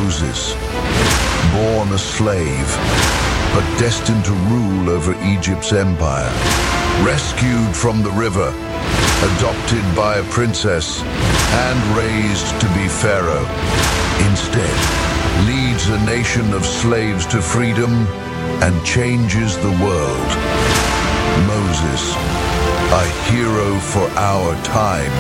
Moses, born a slave, but destined to rule over Egypt's empire, rescued from the river, adopted by a princess, and raised to be Pharaoh. Instead, leads a nation of slaves to freedom and changes the world. Moses, a hero for our time.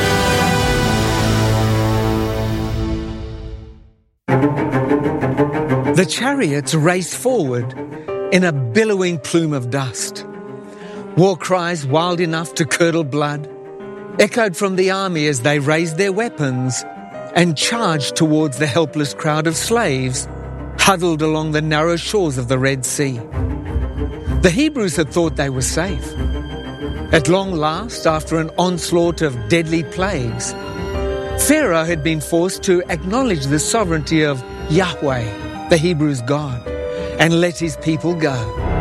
The chariots raced forward in a billowing plume of dust. War cries wild enough to curdle blood echoed from the army as they raised their weapons and charged towards the helpless crowd of slaves huddled along the narrow shores of the Red Sea. The Hebrews had thought they were safe. At long last, after an onslaught of deadly plagues, Pharaoh had been forced to acknowledge the sovereignty of Yahweh, the Hebrews' God, and let his people go.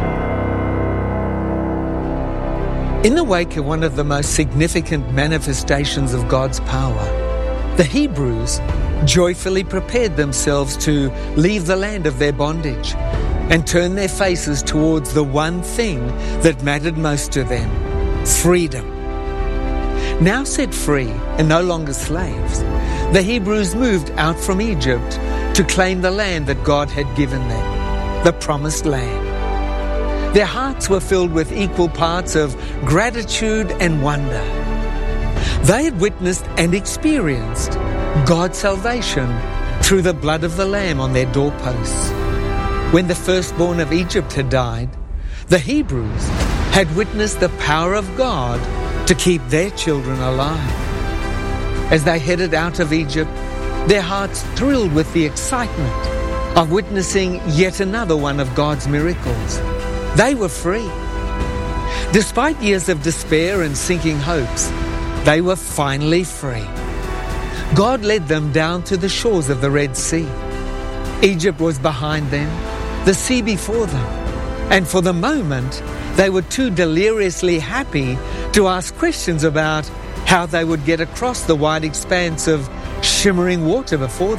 In the wake of one of the most significant manifestations of God's power, the Hebrews joyfully prepared themselves to leave the land of their bondage and turn their faces towards the one thing that mattered most to them: freedom. Now set free and no longer slaves, the Hebrews moved out from Egypt to claim the land that God had given them, the Promised Land. Their hearts were filled with equal parts of gratitude and wonder. They had witnessed and experienced God's salvation through the blood of the Lamb on their doorposts. When the firstborn of Egypt had died, the Hebrews had witnessed the power of God to keep their children alive. As they headed out of Egypt, their hearts thrilled with the excitement of witnessing yet another one of God's miracles. They were free. Despite years of despair and sinking hopes, they were finally free. God led them down to the shores of the Red Sea. Egypt was behind them, the sea before them, and for the moment, they were too deliriously happy to ask questions about how they would get across the wide expanse of shimmering water before